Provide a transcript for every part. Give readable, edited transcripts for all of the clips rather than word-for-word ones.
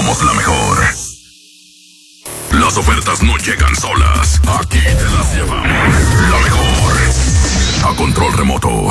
somos la mejor. Las ofertas no llegan solas. Aquí te las llevamos. La mejor. A control remoto.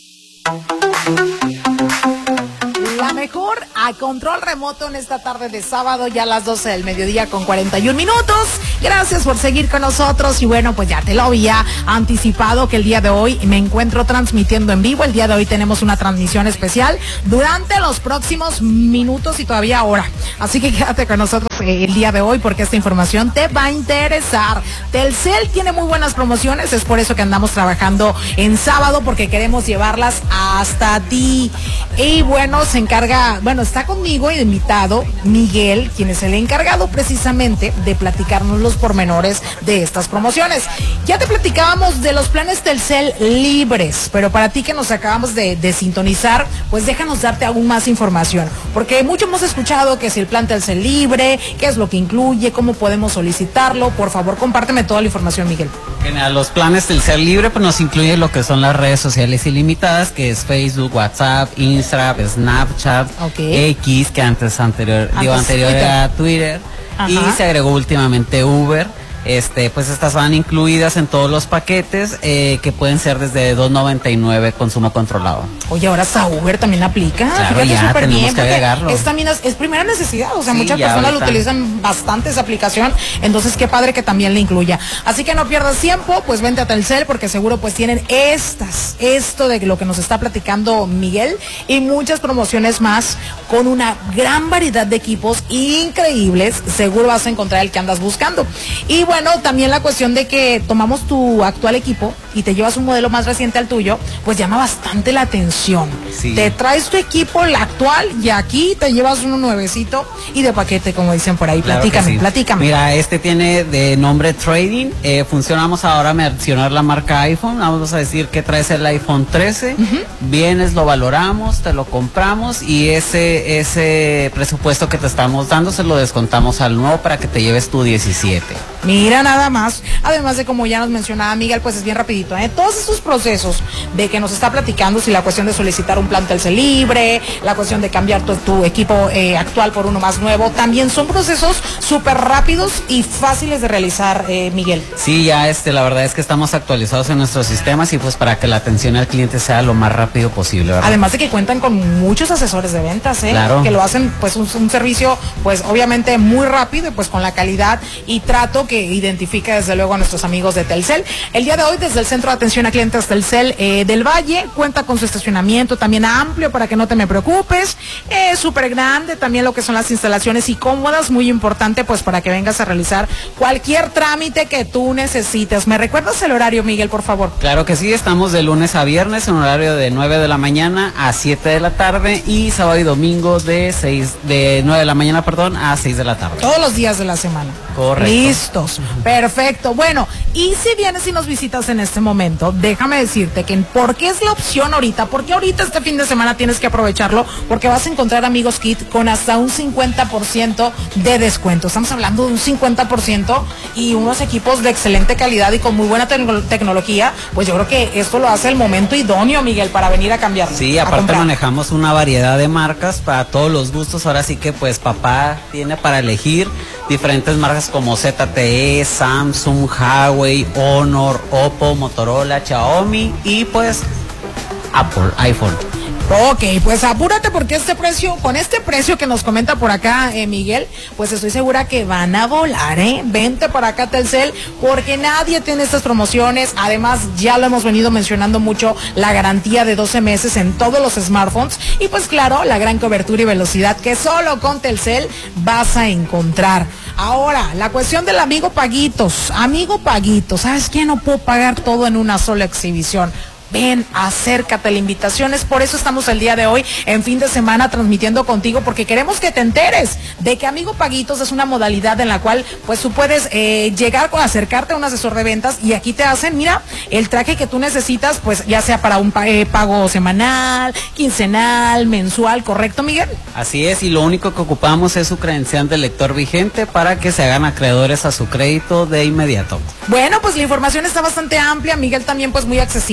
La mejor a control remoto en esta tarde de sábado, ya a las 12 del mediodía con 41 minutos. Gracias por seguir con nosotros y bueno, pues ya te lo había anticipado que el día de hoy me encuentro transmitiendo en vivo. El día de hoy tenemos una transmisión especial durante los próximos minutos y todavía hora. Así que quédate con nosotros el día de hoy porque esta información te va a interesar. Telcel tiene muy buenas promociones, es por eso que andamos trabajando en sábado porque queremos llevarlas hasta ti. Y bueno, está conmigo invitado Miguel, quien es el encargado precisamente de platicarnos los pormenores de estas promociones. Ya te platicábamos de los planes Telcel libres, pero para ti que nos acabamos de sintonizar, pues déjanos darte aún más información, porque mucho hemos escuchado que si el plan Telcel libre, qué es lo que incluye, cómo podemos solicitarlo. Por favor, compárteme toda la información, Miguel. Los planes Telcel libre pues nos incluye lo que son las redes sociales ilimitadas, que es Facebook, WhatsApp, Instagram, Snapchat, X, que antes era Twitter. Ajá. Y se agregó últimamente Uber. Pues estas van incluidas en todos los paquetes que pueden ser desde $2.99 consumo controlado. Oye, ahora hasta Uber también aplica. Claro, fíjate, ya tenemos bien, que agregarlo. Es primera necesidad, o sea, sí, muchas personas lo utilizan bastante esa aplicación, entonces qué padre que también le incluya. Así que no pierdas tiempo, pues vente a Telcel porque seguro pues tienen esto de lo que nos está platicando Miguel y muchas promociones más con una gran variedad de equipos increíbles. Seguro vas a encontrar el que andas buscando. Y bueno, también la cuestión de que tomamos tu actual equipo y te llevas un modelo más reciente al tuyo, pues llama bastante la atención. Sí. Te traes tu equipo, la actual, y aquí te llevas uno nuevecito y de paquete, como dicen por ahí. Claro, platícame. Mira, tiene de nombre Trading. Funcionamos ahora a mencionar la marca iPhone. Vamos a decir que traes el iPhone 13, vienes, lo valoramos, te lo compramos y ese presupuesto que te estamos dando se lo descontamos al nuevo para que te lleves tu 17. Mira nada más, además de como ya nos mencionaba Miguel, pues es bien rapidito, todos estos procesos de que nos está platicando, si la cuestión de solicitar un plan Telcel libre, la cuestión de cambiar tu equipo actual por uno más nuevo, también son procesos súper rápidos y fáciles de realizar, Miguel. Sí, ya la verdad es que estamos actualizados en nuestros sistemas y pues para que la atención al cliente sea lo más rápido posible, ¿verdad? Además de que cuentan con muchos asesores de ventas, claro, que lo hacen pues un servicio pues obviamente muy rápido y pues con la calidad y trato que identifica desde luego a nuestros amigos de Telcel. El día de hoy desde el Centro de Atención a Clientes Telcel del Valle cuenta con su estacionamiento también amplio para que no te me preocupes, súper grande también lo que son las instalaciones y cómodas, muy importante pues para que vengas a realizar cualquier trámite que tú necesites. ¿Me recuerdas el horario, Miguel, por favor? Claro que sí, estamos de lunes a viernes en horario de 9 de la mañana a 7 de la tarde y sábado y domingo de 9 de la mañana, a 6 de la tarde. Todos los días de la semana. Correcto. Listos. Perfecto. Bueno, y si vienes y nos visitas en este momento, déjame decirte que ¿por qué es la opción ahorita? Porque ahorita este fin de semana tienes que aprovecharlo porque vas a encontrar Amigos Kit con hasta un 50% de descuento. Estamos hablando de un 50% y unos equipos de excelente calidad y con muy buena tecnología. Pues yo creo que esto lo hace el momento idóneo, Miguel, para venir a cambiar. Sí, aparte manejamos una variedad de marcas para todos los gustos. Ahora sí que pues papá tiene para elegir diferentes marcas como ZTE, Samsung, Huawei, Honor, Oppo, Motorola, Xiaomi y pues Apple, iPhone. Ok, pues apúrate porque con este precio que nos comenta por acá Miguel, pues estoy segura que van a volar, Vente para acá Telcel porque nadie tiene estas promociones. Además ya lo hemos venido mencionando mucho, la garantía de 12 meses en todos los smartphones y pues claro, la gran cobertura y velocidad que solo con Telcel vas a encontrar. Ahora, la cuestión del amigo Paguitos, ¿sabes qué? No puedo pagar todo en una sola exhibición. Ven, acércate, la invitación es por eso estamos el día de hoy en fin de semana transmitiendo contigo porque queremos que te enteres de que Amigo Paguitos es una modalidad en la cual pues tú puedes acercarte a un asesor de ventas y aquí te hacen, mira, el traje que tú necesitas pues ya sea para un pago semanal, quincenal, mensual, ¿correcto, Miguel? Así es, y lo único que ocupamos es su credencial de lector vigente para que se hagan acreedores a su crédito de inmediato. Bueno, pues la información está bastante amplia, Miguel también pues muy accesible para darnos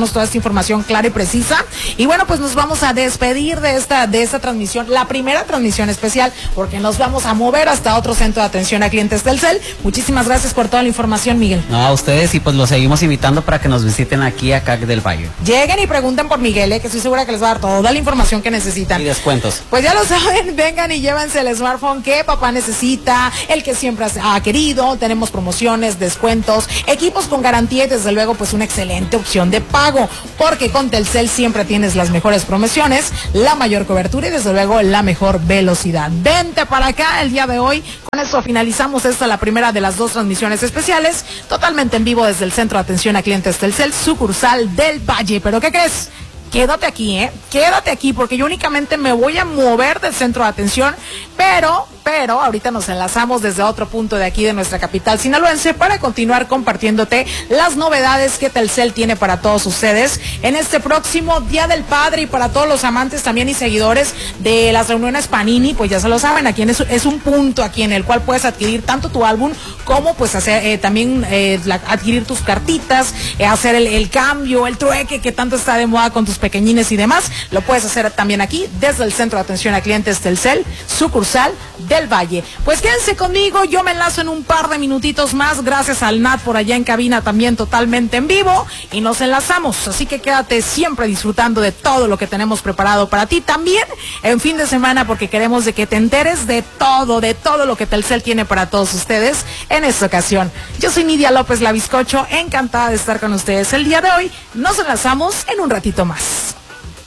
darnos toda esta información clara y precisa. Y bueno, pues nos vamos a despedir de esta transmisión, la primera transmisión especial, porque nos vamos a mover hasta otro centro de atención a clientes Telcel. Muchísimas gracias por toda la información, Miguel. No, a ustedes, y pues los seguimos invitando para que nos visiten aquí a CAC del Valle. Lleguen y pregunten por Miguel, que estoy segura que les va a dar toda la información que necesitan. Y descuentos. Pues ya lo saben, vengan y llévense el smartphone que papá necesita, el que siempre ha querido. Tenemos promociones, descuentos, equipos con garantía y desde luego pues una excelente opción de pago, porque con Telcel siempre tienes las mejores promociones, la mayor cobertura y desde luego la mejor velocidad. Vente para acá el día de hoy. Con eso finalizamos la primera de las dos transmisiones especiales, totalmente en vivo desde el Centro de Atención a Clientes Telcel, sucursal del Valle. ¿Pero qué crees? Quédate aquí, quédate aquí, porque yo únicamente me voy a mover del centro de atención, pero ahorita nos enlazamos desde otro punto de aquí de nuestra capital sinaloense para continuar compartiéndote las novedades que Telcel tiene para todos ustedes en este próximo Día del Padre, y para todos los amantes también y seguidores de las reuniones Panini, pues ya se lo saben, aquí es un punto aquí en el cual puedes adquirir tanto tu álbum como pues hacer también adquirir tus cartitas, hacer el cambio, el trueque que tanto está de moda con tus pequeñines y demás. Lo puedes hacer también aquí desde el Centro de Atención a Clientes Telcel, sucursal del Valle. Pues quédense conmigo, yo me enlazo en un par de minutitos más, gracias al Nat por allá en cabina también totalmente en vivo, y nos enlazamos, así que quédate siempre disfrutando de todo lo que tenemos preparado para ti también en fin de semana, porque queremos de que te enteres de todo lo que Telcel tiene para todos ustedes en esta ocasión. Yo soy Nidia López la Bizcocho, encantada de estar con ustedes el día de hoy. Nos enlazamos en un ratito más.